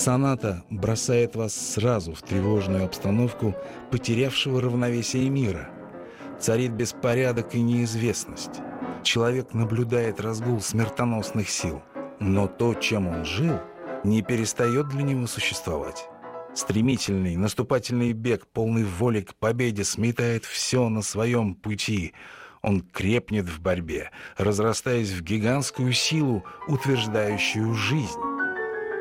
Соната бросает вас сразу в тревожную обстановку потерявшего равновесие мира. Царит беспорядок и неизвестность. Человек наблюдает разгул смертоносных сил. Но то, чем он жил, не перестает для него существовать. Стремительный наступательный бег, полный воли к победе, сметает все на своем пути. Он крепнет в борьбе, разрастаясь в гигантскую силу, утверждающую жизнь.